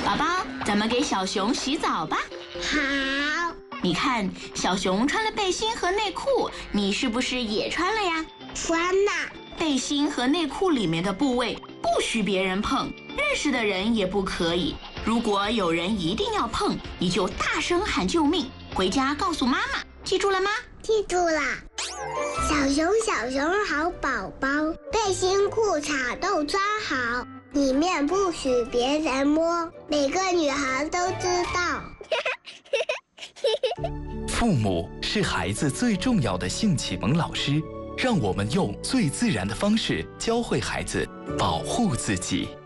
宝宝，咱们给小熊洗澡吧。 好。 你看，小熊穿了背心和内裤，你是不是也穿了呀？ 穿了。 背心和内裤里面的部位不许别人碰，认识的人也不可以。如果有人一定要碰，你就大声喊救命，回家告诉妈妈，记住了吗？ 记住了。小熊好宝宝，背心裤衩都穿好，里面不许别人摸，每个女孩都知道。 父母是孩子最重要的性启蒙老师，让我们用最自然的方式教会孩子保护自己。